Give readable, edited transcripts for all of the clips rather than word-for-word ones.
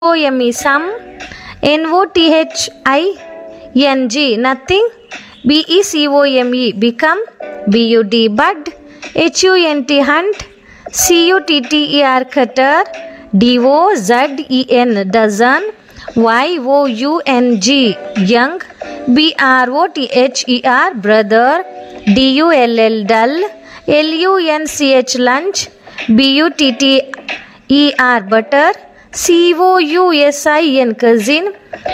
OME sum, NOTHING nothing, BECOME become, BUD bud, HUNT hunt, CUTTER cutter, DOZEN dozen, YOUNG young, BROTHER brother, DULL dull, LUNCH lunch, BUTTER butter, COUSIN cousin,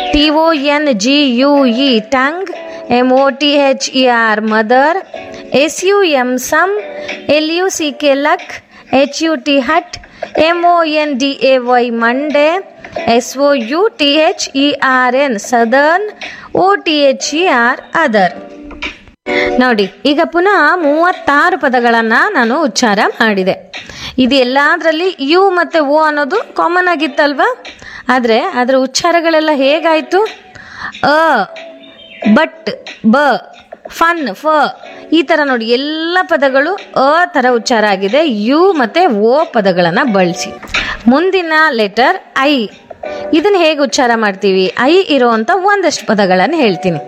TONGUE tongue, MOTHER mother, SUM sum, LUCK luck, HUT hut, MONDAY Monday, SOUTHERN southern, OTHER other. ನೋಡಿ, ಈಗ ಪುನಃ 36 ಪದಗಳನ್ನು ನಾನು ಉಚ್ಚಾರ ಮಾಡಿದೆ. ಇದು ಎಲ್ಲದರಲ್ಲಿ you ಮತ್ತು ಓ ಅನ್ನೋದು ಕಾಮನ್ ಆಗಿತ್ತಲ್ವಾ? ಆದರೆ ಅದರ ಉಚ್ಚಾರಗಳೆಲ್ಲ ಹೇಗಾಯಿತು? ಅ, ಬಟ್, ಬ, ಫನ್, ಫ, ಈ ಥರ ನೋಡಿ ಎಲ್ಲ ಪದಗಳು ಅ ಥರ ಉಚ್ಚಾರ ಆಗಿದೆ ಯು ಮತ್ತು ಓ ಪದಗಳನ್ನು ಬಳಸಿ. ಮುಂದಿನ ಲೆಟರ್ ಐ, ಇದನ್ನು ಹೇಗೆ ಉಚ್ಚಾರ ಮಾಡ್ತೀವಿ? ಐ ಇರೋವಂಥ ಒಂದಷ್ಟು ಪದಗಳನ್ನು ಹೇಳ್ತೀನಿ.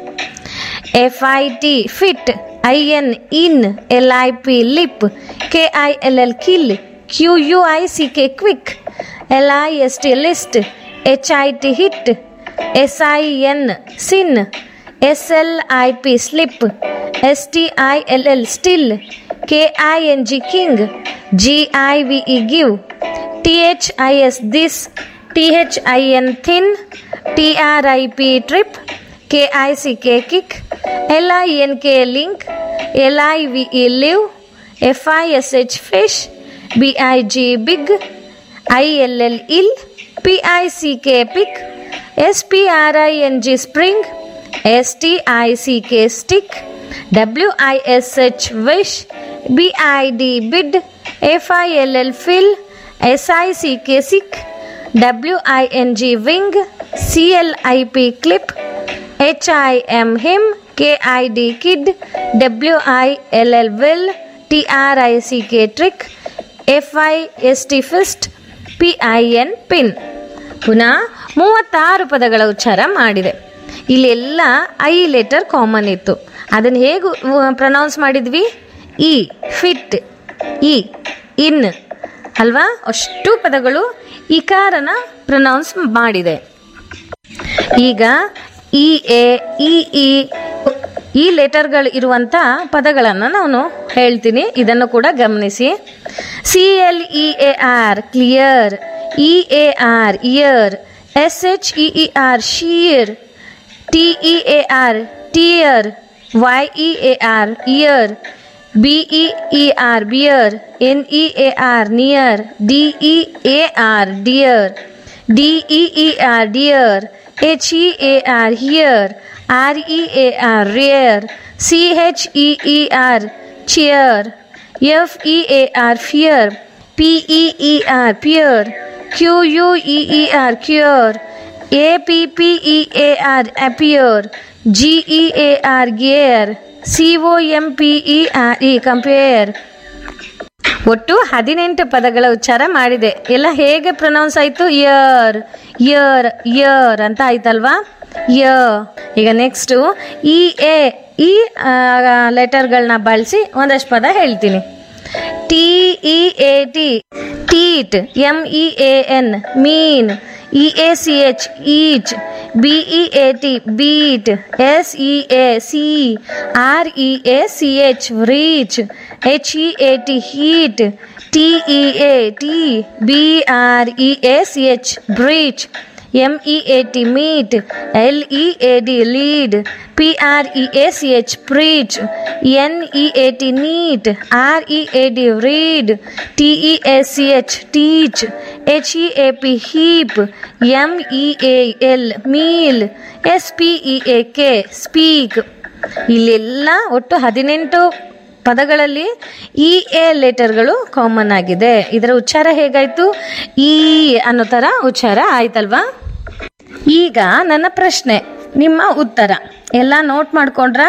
FIT fit, IN in, LIP lip, KILL kill, QUICK quick, LIST list, HIT hit, SIN sin, SLIP slip, STILL still, KING king, GIVE give, THIS this, THIN thin, TRIP trip, KICK kick, LINK link, LIVE live, FISH fish, BIG big, ILL ill, PICK pick, SPRING spring, STICK stick, WISH wish, BID bid, FILL fill, SICK sick, WING wing, CLIP clip, HIM him, KID kid, WILL will, TRICK trick, FIST fist, PIN pin. ಪುನಃ 36 ಪದಗಳ ಉಚ್ಚಾರ ಮಾಡಿದೆ. ಇಲ್ಲೆಲ್ಲ I letter common ಇತ್ತು. ಅದನ್ನು ಹೇಗೆ pronounce ಮಾಡಿದ್ವಿ? E fit, E ಇನ್ ಅಲ್ವಾ? ಅಷ್ಟು ಪದಗಳು ಇಕಾರನ ಪ್ರೊನೌನ್ಸ್ ಮಾಡಿದೆ. ಈಗ ಇ ಎ ಇ ಈ ಲೆಟರ್ಗಳು ಇರುವಂಥ ಪದಗಳನ್ನು ನಾನು ಹೇಳ್ತೀನಿ, ಇದನ್ನು ಕೂಡ ಗಮನಿಸಿ. CLEAR clear, EAR year, SHEER sheer, TEAR tear, YEAR year, BEER beer, NEAR near, DEAR dear, DEER dear, HEAR here, REAR rare, CHEER cheer, FEAR fear, PEER peer, QUEER cure, APPEAR appear, GEAR gear, COMPERE compare. ಒಟ್ಟು 18 ಪದಗಳ ಉಚ್ಚಾರ ಮಾಡಿದೆ. ಎಲ್ಲ ಹೇಗೆ pronounce ಆಯಿತು? Year year year ಅಂತ ಆಯ್ತಲ್ವಾ? ಯ. ಈಗ ನೆಕ್ಸ್ಟು ಈ ಲೆಟರ್ಗಳನ್ನ ಬಳಸಿ ಒಂದಷ್ಟು ಪದ ಹೇಳ್ತೀನಿ. TEAT ಟೀಟ್, MEAN ಮೀನ್, EACH each, BEAT beet, SEAC REACH reach, HEAT heat, TEAT BREACH breach, MEAT meet, LEAD lead, PREACH preach, NEAT neat, READ read, TEACH teach, HEAP heap, MEAL meal, SPEAK speak. ಇಲ್ಲೆಲ್ಲ ಒಟ್ಟು 18 ಪದಗಳಲ್ಲಿ ಈ A ಲೆಟರ್ಗಳು common ಆಗಿದೆ. ಇದರ ಉಚ್ಚಾರ ಹೇಗಾಯಿತು? ಈ ಅನ್ನೋ ಥರ ಉಚ್ಚಾರ ಆಯ್ತಲ್ವಾ? ಈಗ ನನ್ನ ಪ್ರಶ್ನೆ, ನಿಮ್ಮ ಉತ್ತರ ಎಲ್ಲ ನೋಟ್ ಮಾಡ್ಕೊಂಡ್ರ?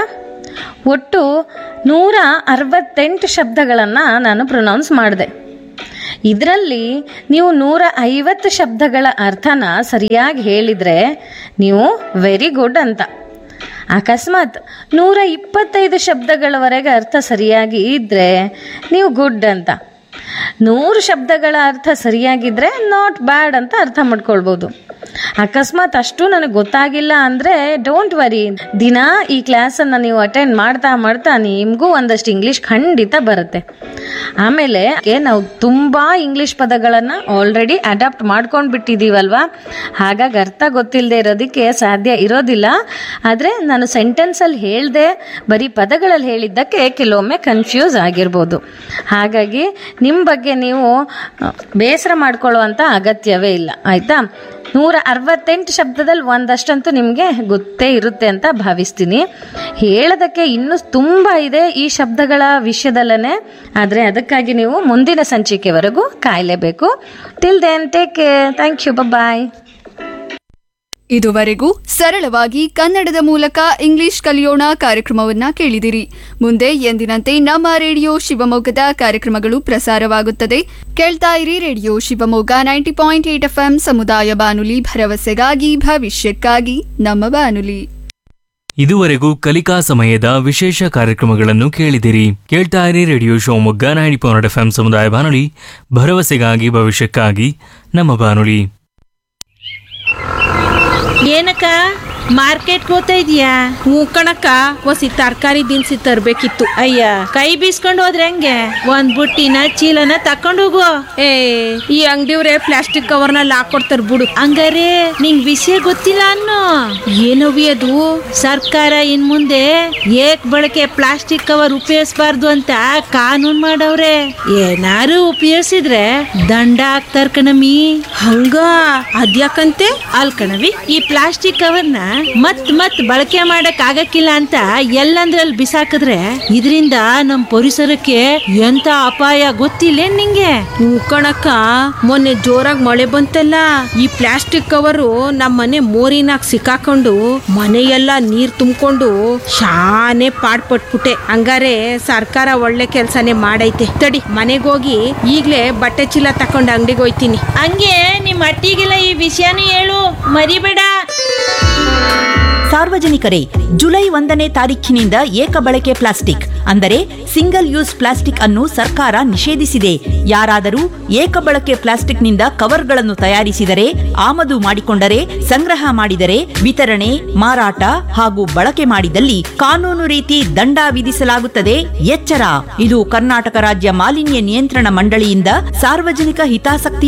ಒಟ್ಟು 168 ಶಬ್ದಗಳನ್ನು ನಾನು ಪ್ರೊನೌನ್ಸ್ ಮಾಡಿದೆ. ಇದರಲ್ಲಿ ನೀವು 150 ಶಬ್ದಗಳ ಅರ್ಥನ ಸರಿಯಾಗಿ ಹೇಳಿದರೆ ನೀವು ವೆರಿ ಗುಡ್ ಅಂತ. ಅಕಸ್ಮಾತ್ 125 ಶಬ್ದಗಳವರೆಗೆ ಅರ್ಥ ಸರಿಯಾಗಿ ಇದ್ದರೆ ನೀವು ಗುಡ್ ಅಂತ. 100 ಶಬ್ದಗಳ ಅರ್ಥ ಸರಿಯಾಗಿದ್ದರೆ ನಾಟ್ ಬ್ಯಾಡ್ ಅಂತ ಅರ್ಥ ಮಾಡ್ಕೊಳ್ಬೋದು. ಅಕಸ್ಮಾತ್ ಅಷ್ಟು ನನಗೆ ಗೊತ್ತಾಗಿಲ್ಲ ಅಂದರೆ ಡೋಂಟ್ ವರಿ, ದಿನ ಈ ಕ್ಲಾಸನ್ನು ನೀವು ಅಟೆಂಡ್ ಮಾಡ್ತಾ ಮಾಡ್ತಾ ನಿಮಗೂ ಒಂದಷ್ಟು ಇಂಗ್ಲೀಷ್ ಖಂಡಿತ ಬರುತ್ತೆ. ಆಮೇಲೆ ನಾವು ತುಂಬ ಇಂಗ್ಲೀಷ್ ಪದಗಳನ್ನು ಆಲ್ರೆಡಿ ಅಡಾಪ್ಟ್ ಮಾಡ್ಕೊಂಡು ಬಿಟ್ಟಿದ್ದೀವಲ್ವ, ಹಾಗಾಗಿ ಅರ್ಥ ಗೊತ್ತಿಲ್ಲದೆ ಇರೋದಕ್ಕೆ ಸಾಧ್ಯ ಇರೋದಿಲ್ಲ. ಆದರೆ ನಾನು ಸೆಂಟೆನ್ಸಲ್ಲಿ ಹೇಳಿದೆ, ಬರೀ ಪದಗಳಲ್ಲಿ ಹೇಳಿದ್ದಕ್ಕೆ ಕೆಲವೊಮ್ಮೆ ಕನ್ಫ್ಯೂಸ್ ಆಗಿರ್ಬೋದು. ಹಾಗಾಗಿ ನಿಮ್ಮ ಬಗ್ಗೆ ನೀವು ಬೇಸರ ಮಾಡ್ಕೊಳ್ಳುವಂಥ ಅಗತ್ಯವೇ ಇಲ್ಲ, ಆಯಿತಾ. 168 ಶಬ್ದದಲ್ಲಿ ಒಂದಷ್ಟಂತೂ ನಿಮಗೆ ಗೊತ್ತೇ ಇರುತ್ತೆ ಅಂತ ಭಾವಿಸ್ತೀನಿ. ಹೇಳೋದಕ್ಕೆ ಇನ್ನೂ ತುಂಬ ಇದೆ ಈ ಶಬ್ದಗಳ ವಿಷಯದಲ್ಲೇ, ಆದರೆ ಅದಕ್ಕಾಗಿ ನೀವು ಮುಂದಿನ ಸಂಚಿಕೆವರೆಗೂ ಕಾಯಲೇಬೇಕು. Till then take care. Thank you. ಬಾಯ್. ಇದುವರೆಗೂ ಸರಳವಾಗಿ ಕನ್ನಡದ ಮೂಲಕ ಇಂಗ್ಲಿಷ್ ಕಲಿಯೋಣ ಕಾರ್ಯಕ್ರಮವನ್ನ ಕೇಳಿದಿರಿ. ಮುಂದೆ ಎಂದಿನಂತೆ ನಮ್ಮ ರೇಡಿಯೋ ಶಿವಮೊಗ್ಗದ ಕಾರ್ಯಕ್ರಮಗಳು ಪ್ರಸಾರವಾಗುತ್ತದೆ. ಕೇಳ್ತಾ ಇರಿ ರೇಡಿಯೋ ಶಿವಮೊಗ್ಗ 90.8 FM ಸಮುದಾಯ ಬಾನುಲಿ, ಭರವಸೆಗಾಗಿ ಭವಿಷ್ಯಕ್ಕಾಗಿ ನಮ್ಮ ಬಾನುಲಿ. ಇದುವರೆಗೂ ಕಲಿಕಾ ಸಮಯದ ವಿಶೇಷ ಕಾರ್ಯಕ್ರಮಗಳನ್ನು ಕೇಳಿದಿರಿ. ಕೇಳ್ತಾ ಇರಿ ರೇಡಿಯೋ ಶಿವಮೊಗ್ಗ 90.8 FM ಸಮುದಾಯ ಬಾನುಲಿ, ಭರವಸೆಗಾಗಿ ಭವಿಷ್ಯಕ್ಕಾಗಿ ನಮ್ಮ ಬಾನುಲಿ. ಏನಕ್ಕ ಮಾರ್ಕೆಟ್ಗೆ ಹೋಗ್ತಾ ಇದೀಯಾ? ಹ್ಞೂ ಕಣಕ್ಕ, ಹೊಸಿ ತರಕಾರಿ ದಿನಸಿ ತರ್ಬೇಕಿತ್ತು. ಅಯ್ಯ, ಕೈ ಬೀಸ್ಕೊಂಡು ಹೋದ್ರೆ ಹೆಂಗೆ? ಒಂದ್ ಬುಟ್ಟಿನ ಚೀಲನ ತಕೊಂಡು ಹೋಗು. ಏ, ಈ ಅಂಗಡಿಯವ್ರೆ ಪ್ಲಾಸ್ಟಿಕ್ ಕವರ್ನಲ್ಲಿ ಹಾಕೊಡ್ತಾರ ಬಿಡು. ಹಂಗಾರೆ ನಿಂಗ್ ವಿಷಯ ಗೊತ್ತಿಲ್ಲ ಅನ್ನೋ. ಏನವಿ ಅದು? ಸರ್ಕಾರ ಇನ್ ಮುಂದೆ ಏಕ್ ಬಳಕೆ ಪ್ಲಾಸ್ಟಿಕ್ ಕವರ್ ಉಪಯೋಗಿಸಬಾರ್ದು ಅಂತ ಕಾನೂನ್ ಮಾಡವ್ರೆ. ಏನಾರು ಉಪಯೋಗಿಸಿದ್ರೆ ದಂಡ ಹಾಕ್ತಾರ ಕಣಮಿ. ಹಂಗ ಅದ್ಯಾಕಂತೆ? ಅಲ್ ಕಣವಿ, ಈ ಪ್ಲಾಸ್ಟಿಕ್ ಕವರ್ನ ಮತ್ ಬಳಕೆ ಮಾಡಕ್ ಆಗಕ್ಕಿಲ್ಲ ಅಂತ ಎಲ್ಲಂದ್ರಲ್ಲಿ ಬಿಸಾಕಿದ್ರೆ ಇದರಿಂದ ನಮ್ ಪರಿಸರಕ್ಕೆ ಎಂತ ಅಪಾಯ ಗೊತ್ತಿಲ್ಲ ನಿಂಗೆ? ಹ್ಞೂ ಕಣಕ್ಕ, ಮೊನ್ನೆ ಜೋರಾಗಿ ಮಳೆ ಬಂತಲ್ಲ, ಈ ಪ್ಲಾಸ್ಟಿಕ್ ಕವರು ನಮ್ಮ ಮನೆ ಮೋರಿನಾಗ ಸಿಕ್ಕಾಕೊಂಡು ಮನೆಯೆಲ್ಲ ನೀರ್ ತುಂಬಿಕೊಂಡು ಶಾನೆ ಪಾಡ್ಪಟ್ಬಿಟ್ಟೆ. ಹಂಗಾರೆ ಸರ್ಕಾರ ಒಳ್ಳೆ ಕೆಲ್ಸನೇ ಮಾಡೈತೆ. ತಡಿ, ಮನೆಗೋಗಿ ಈಗ್ಲೇ ಬಟ್ಟೆ ಚೀಲ ತಕೊಂಡು ಅಂಗಡಿಗೆ ಹೋಯ್ತೀನಿ. ಹಂಗೆ ನಿಮ್ ಅಟ್ಟಿಗೆಲ್ಲ ಈ ವಿಷಯನೂ ಹೇಳು, ಮರಿಬೇಡ. ಸಾರ್ವಜನಿಕರೇ, ಜುಲೈ 1ನೇ ತಾರೀಖಿನಿಂದ ಏಕಬಳಕೆ ಪ್ಲಾಸ್ಟಿಕ್ ಅಂದರೆ ಸಿಂಗಲ್ ಯೂಸ್ ಪ್ಲಾಸ್ಟಿಕ್ ಅನ್ನು ಸರ್ಕಾರ ನಿಷೇಧಿಸಿದೆ. ಯಾರಾದರೂ ಏಕಬಳಕೆ ಪ್ಲಾಸ್ಟಿಕ್ನಿಂದ ಕವರ್ಗಳನ್ನು ತಯಾರಿಸಿದರೆ, ಆಮದು ಮಾಡಿಕೊಂಡರೆ, ಸಂಗ್ರಹ ಮಾಡಿದರೆ, ವಿತರಣೆ, ಮಾರಾಟ ಹಾಗೂ ಬಳಕೆ ಮಾಡಿದಲ್ಲಿ ಕಾನೂನು ರೀತಿ ದಂಡ ವಿಧಿಸಲಾಗುತ್ತದೆ. ಎಚ್ಚರ! ಇದು ಕರ್ನಾಟಕ ರಾಜ್ಯ ಮಾಲಿನ್ಯ ನಿಯಂತ್ರಣ ಮಂಡಳಿಯಿಂದ ಸಾರ್ವಜನಿಕ ಹಿತಾಸಕ್ತಿಯ